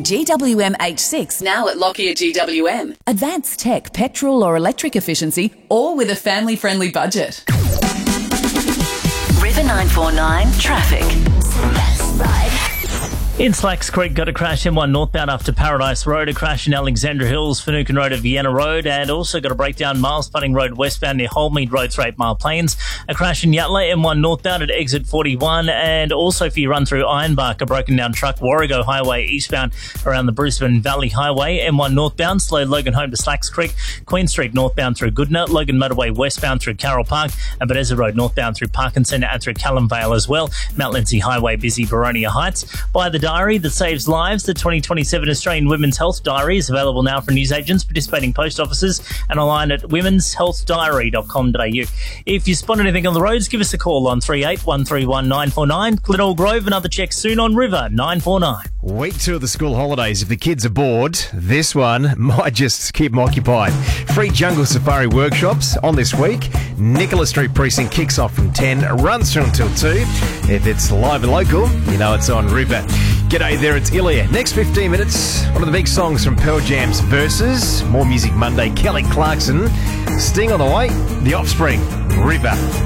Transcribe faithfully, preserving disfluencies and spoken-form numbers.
G W M H six now at Lockyer G W M. Advanced tech, petrol or electric efficiency, all with a family-friendly budget. River nine four nine traffic. In Slacks Creek, got a crash M one northbound after Paradise Road, a crash in Alexandra Hills, Finucane Road at Vienna Road, and also got a breakdown Miles Pudding Road westbound near Holmead Road through Eight Mile Plains, a crash in Yatala M one northbound at exit forty-one, and also if you run through Ironbark, a broken down truck, Warrego Highway eastbound around the Brisbane Valley Highway, M one northbound, slow Logan home to Slacks Creek, Queen Street northbound through Goodna, Logan Motorway westbound through Carroll Park, and Bethesda Road northbound through Parkinson and through Callum Vale as well, Mount Lindsay Highway busy Baronia Heights. By the diary that saves lives, the twenty twenty-seven Australian Women's Health Diary is available now from newsagents, participating post offices, and online at womens health diary dot com dot a u. If you spot anything on the roads, give us a call on three eight one three one nine four nine. Glenelg Grove, another check soon on River nine four nine. Week two of the school holidays. If the kids are bored, this one might just keep them occupied. Free jungle safari workshops on this week. Nicholas Street Precinct kicks off from ten, runs through until two. If it's live and local, you know it's on River. G'day there, it's Ilya. Next fifteen minutes, one of the big songs from Pearl Jam's Versus. More Music Monday, Kelly Clarkson. Sting on the way, The Offspring, River.